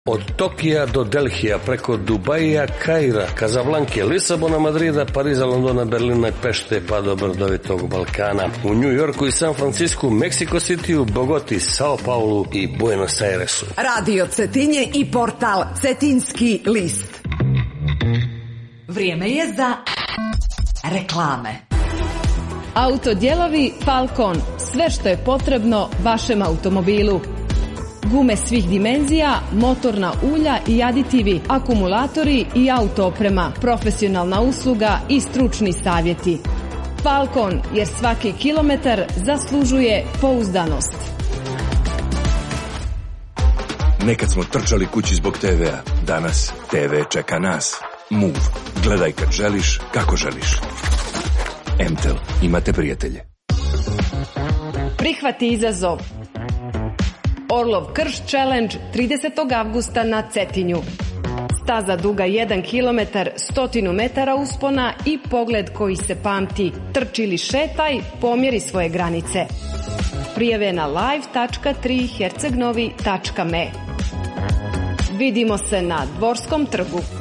Od Tokija do Delhija, preko Dubaija, Kaira, Kazablanke, Lisabona, Madrida, Pariza, Londona, Berlina, Pešte pa do brdovitog Balkana. U New Yorku i San Francisku, Mexico Cityu, Bogoti, Sao Paulu i Buenos Airesu. Radio Cetinje i portal Cetinski list. Vrijeme je za reklame. Autodijelovi Falcon. Sve što je potrebno vašem automobilu. Gume svih dimenzija, motorna ulja i aditivi, akumulatori i autooprema, profesionalna usluga i stručni savjeti. Falcon, jer svaki kilometar zaslužuje pouzdanost. Nekad smo trčali kući zbog TV-a. Danas TV čeka nas. Move. Gledaj kad želiš, kako želiš. MTEL. Imate prijatelje. Prihvati izazov. Orlov Krš Challenge 30. avgusta na Cetinju. Staza duga 1 km, 100 metara uspona i pogled koji se pamti. Trči ili šetaj, pomjeri svoje granice. Prijave na live.3hercegnovi.me. Vidimo se na Dvorskom trgu.